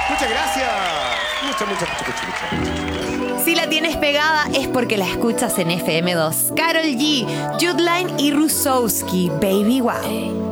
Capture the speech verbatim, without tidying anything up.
Muchas gracias. Muchas, muchas, muchas, muchas, muchas. Si la tienes pegada es porque la escuchas en F M dos. Karol G, Jude Line y Rusowski, Baby Wow.